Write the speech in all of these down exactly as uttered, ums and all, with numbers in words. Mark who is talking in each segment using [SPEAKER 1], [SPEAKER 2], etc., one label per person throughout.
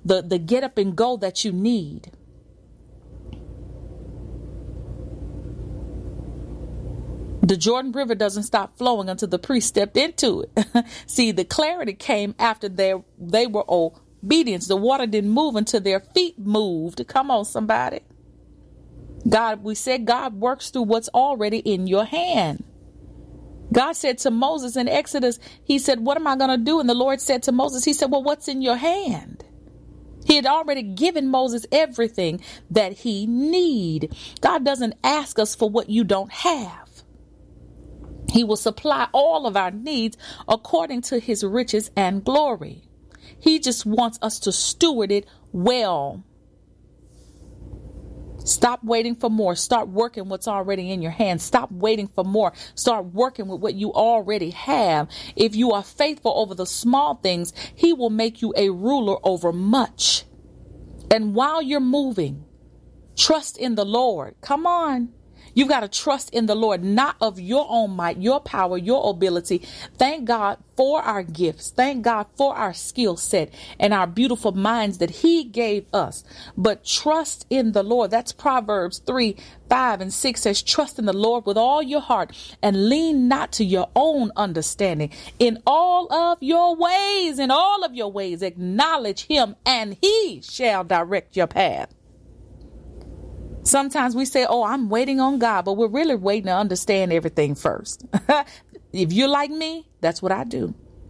[SPEAKER 1] the, the get up and go that you need. The Jordan River doesn't stop flowing until the priest stepped into it. See, the clarity came after they, they were obedient. The water didn't move until their feet moved. Come on, somebody. God, we said God works through what's already in your hand. God said to Moses in Exodus, he said, what am I going to do? And the Lord said to Moses, he said, well, what's in your hand? He had already given Moses everything that he need. God doesn't ask us for what you don't have. He will supply all of our needs according to his riches and glory. He just wants us to steward it well. Stop waiting for more. Start working what's already in your hands. Stop waiting for more. Start working with what you already have. If you are faithful over the small things, he will make you a ruler over much. And while you're moving, trust in the Lord. Come on. You've got to trust in the Lord, not of your own might, your power, your ability. Thank God for our gifts. Thank God for our skill set and our beautiful minds that he gave us. But trust in the Lord. That's Proverbs three, five and six says, trust in the Lord with all your heart and lean not to your own understanding. In all of your ways, in all of your ways, acknowledge him and he shall direct your path. Sometimes we say, oh, I'm waiting on God, but we're really waiting to understand everything first. If you're like me, that's what I do.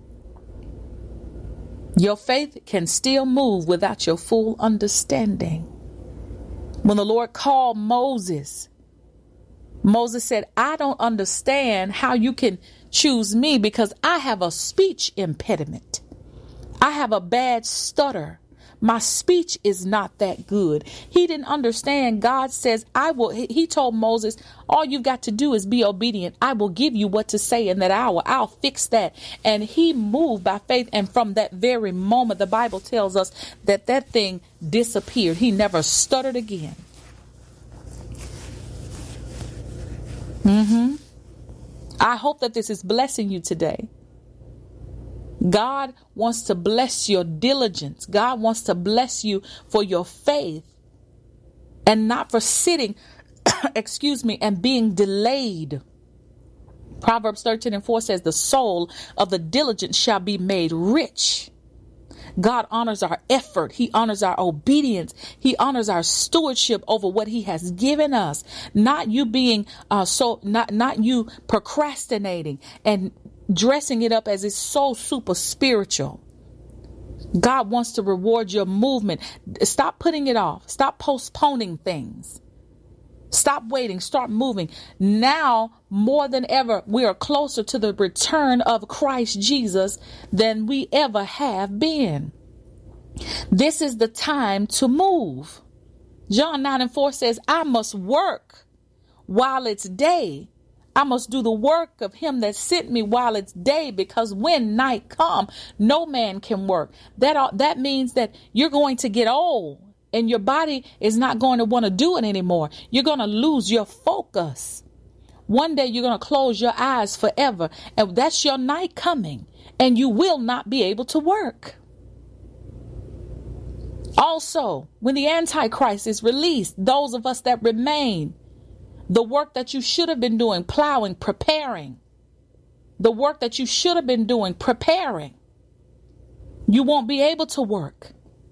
[SPEAKER 1] Your faith can still move without your full understanding. When the Lord called Moses, Moses said, I don't understand how you can choose me because I have a speech impediment. I have a bad stutter. My speech is not that good. He didn't understand. God says, I will. He told Moses, all you've got to do is be obedient. I will give you what to say in that hour. I'll fix that. And he moved by faith. And from that very moment, the Bible tells us that that thing disappeared. He never stuttered again. Mm-hmm. I hope that this is blessing you today. God wants to bless your diligence. God wants to bless you for your faith and not for sitting, excuse me, and being delayed. Proverbs thirteen and four says, the soul of the diligent shall be made rich. God honors our effort. He honors our obedience. He honors our stewardship over what he has given us. Not you being uh, so not not you procrastinating and dressing it up as it's so super spiritual. God wants to reward your movement. Stop putting it off. Stop postponing things. Stop waiting. Start moving. Now, more than ever, we are closer to the return of Christ Jesus than we ever have been. This is the time to move. John nine and four says, I must work while it's day. I must do the work of him that sent me while it's day, because when night come, no man can work. That, that means that you're going to get old and your body is not going to want to do it anymore. You're going to lose your focus. One day you're going to close your eyes forever, and that's your night coming, and you will not be able to work. Also, when the Antichrist is released, those of us that remain, the work that you should have been doing, plowing, preparing, the work that you should have been doing, preparing, you won't be able to work.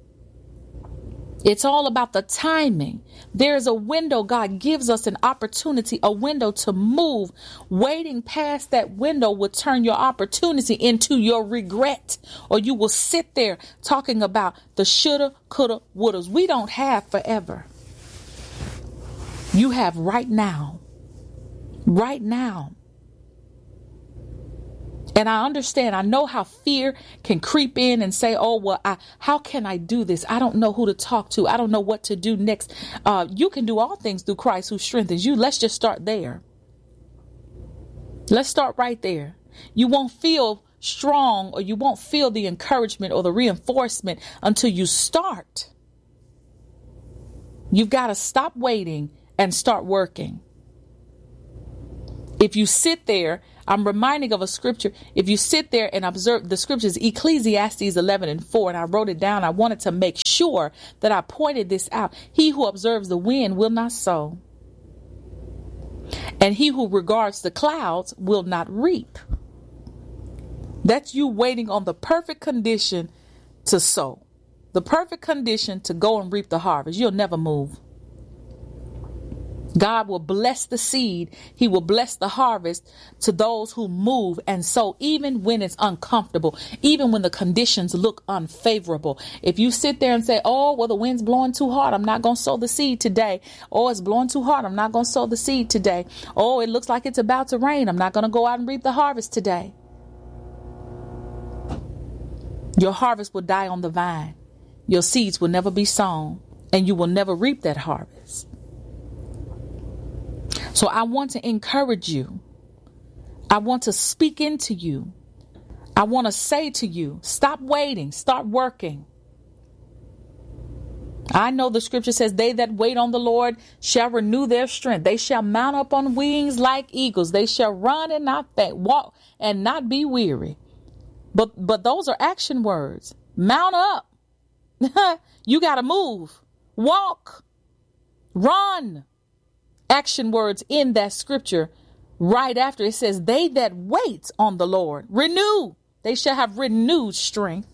[SPEAKER 1] It's all about the timing. There's a window. God gives us an opportunity, a window to move. Waiting past that window will turn your opportunity into your regret, or you will sit there talking about the shoulda, coulda, wouldas. We don't have forever. You have right now, right now. And I understand, I know how fear can creep in and say, oh, well, I, how can I do this? I don't know who to talk to. I don't know what to do next. Uh, you can do all things through Christ who strengthens you. Let's just start there. Let's start right there. You won't feel strong, or you won't feel the encouragement or the reinforcement until you start. You've got to stop waiting and start working. If you sit there, I'm reminding of a scripture. If you sit there and observe the scriptures, Ecclesiastes eleven and four, and I wrote it down. I wanted to make sure that I pointed this out. He who observes the wind will not sow, and he who regards the clouds will not reap. That's you waiting on the perfect condition to sow, the perfect condition to go and reap the harvest. You'll never move. God will bless the seed. He will bless the harvest to those who move and sow, even when it's uncomfortable, even when the conditions look unfavorable. If you sit there and say, oh, well, the wind's blowing too hard, I'm not going to sow the seed today. Oh, it's blowing too hard, I'm not going to sow the seed today. Oh, it looks like it's about to rain, I'm not going to go out and reap the harvest today. Your harvest will die on the vine. Your seeds will never be sown, and you will never reap that harvest. So I want to encourage you. I want to speak into you. I want to say to you, stop waiting, start working. I know the scripture says, they that wait on the Lord shall renew their strength. They shall mount up on wings like eagles. They shall run and not faint, walk and not be weary. But but those are action words. Mount up. You got to move, walk, run. Action words in that scripture right after it says, they that wait on the Lord renew. They shall have renewed strength.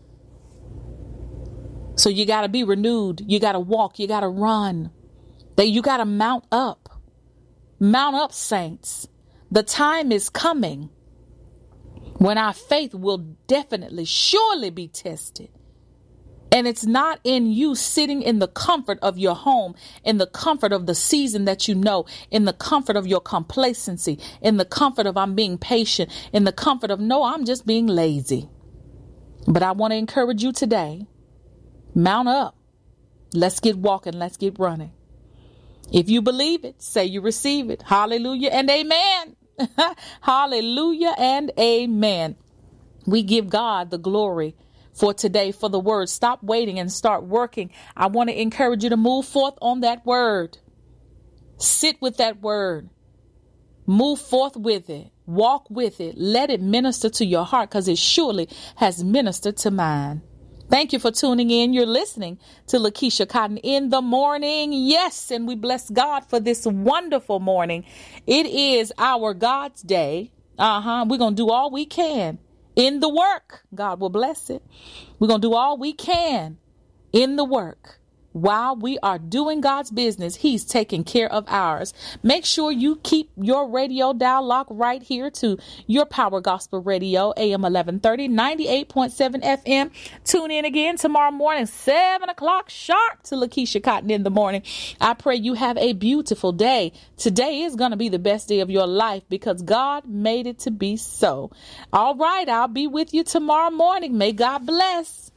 [SPEAKER 1] So you got to be renewed. You got to walk. You got to run. They, you got to mount up. Mount up, saints. The time is coming when our faith will definitely, surely be tested. And it's not in you sitting in the comfort of your home, in the comfort of the season that you know, in the comfort of your complacency, in the comfort of I'm being patient, in the comfort of, no, I'm just being lazy. But I want to encourage you today, mount up. Let's get walking. Let's get running. If you believe it, say you receive it. Hallelujah and amen. Hallelujah and amen. We give God the glory for today, for the word. Stop waiting and start working. I want to encourage you to move forth on that word. Sit with that word. Move forth with it. Walk with it. Let it minister to your heart, because it surely has ministered to mine. Thank you for tuning in. You're listening to Lakeisha Cotton in the morning. Yes, and we bless God for this wonderful morning. It is our God's day. Uh-huh. We're going to do all we can in the work. God will bless it. We're going to do all we can in the work. While we are doing God's business, He's taking care of ours. Make sure you keep your radio dial locked right here to your Power Gospel Radio, A M eleven thirty, ninety-eight point seven F M. Tune in again tomorrow morning, seven o'clock sharp, to Lakeisha Cotton in the morning. I pray you have a beautiful day. Today is going to be the best day of your life, because God made it to be so. All right, I'll be with you tomorrow morning. May God bless.